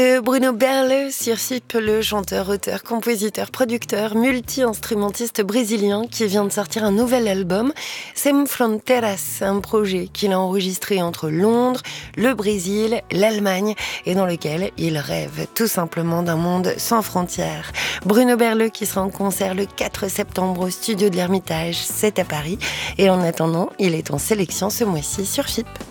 Bruno Berle sur FIP, le chanteur, auteur, compositeur, producteur, multi-instrumentiste brésilien qui vient de sortir un nouvel album, Sem Fronteiras, un projet qu'il a enregistré entre Londres, le Brésil, l'Allemagne et dans lequel il rêve tout simplement d'un monde sans frontières. Bruno Berle qui sera en concert le 4 septembre au studio de l'Ermitage, c'est à Paris. Et en attendant, il est en sélection ce mois-ci sur FIP.